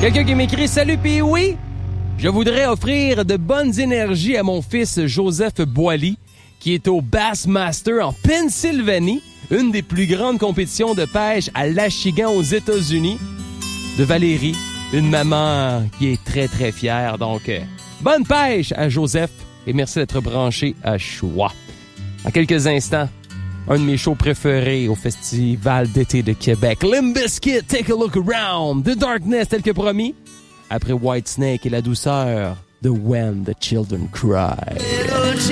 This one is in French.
Quelqu'un qui m'écrit « Salut Pee-Wee! Je voudrais offrir de bonnes énergies à mon fils Joseph Boily, qui est au Bassmaster en Pennsylvanie, une des plus grandes compétitions de pêche à l'Achigan aux États-Unis. De Valérie, une maman qui est très, très fière. Donc, bonne pêche à Joseph et merci d'être branché à Choix. En quelques instants, un de mes shows préférés au Festival d'été de Québec. Limp Bizkit, Take a Look Around. The Darkness, tel que promis. Après Whitesnake et la douceur de When the Children Cry.